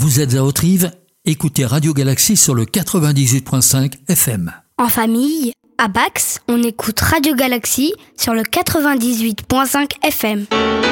Vous êtes à Haute-Rive? Écoutez Radio Galaxie sur le 98.5 FM. En famille, à Bax, on écoute Radio Galaxie sur le 98.5 FM.